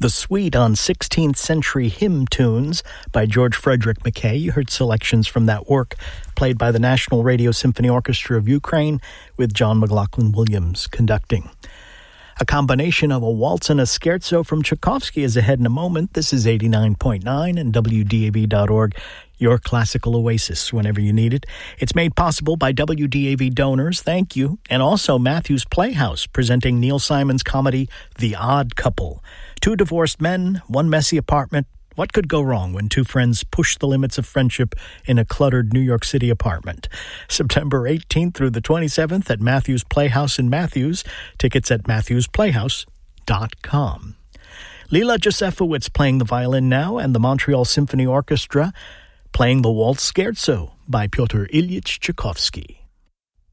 The Suite on 16th Century Hymn Tunes by George Frederick Mackay. You heard selections from that work played by the National Radio Symphony Orchestra of Ukraine with John McLaughlin Williams conducting. A combination of a waltz and a scherzo from Tchaikovsky is ahead in a moment. This is 89.9 and WDAV.org, your classical oasis whenever you need it. It's made possible by WDAV donors, thank you, and also Matthews Playhouse, presenting Neil Simon's comedy The Odd Couple. Two divorced men, one messy apartment. What could go wrong when two friends push the limits of friendship in a cluttered New York City apartment? September 18th through the 27th at Matthews Playhouse in Matthews. Tickets at matthewsplayhouse.com. Lila Josefowitz playing the violin now, and the Montreal Symphony Orchestra playing the Waltz Scherzo by Pyotr Ilyich Tchaikovsky.